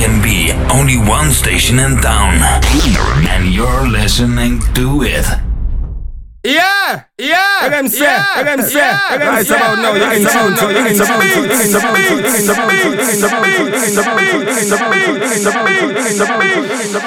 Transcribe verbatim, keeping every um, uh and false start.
can be only one station in town, and you're listening to it. Yeah, yeah, and I'm set, and I'm set, and I'm set. Right about now, you're in tune, so you're in the beat, in the beat, in the beat, in the beat, in the beat, in the beat, in the beat, in the beat, in the beat, in the beat, in the beat.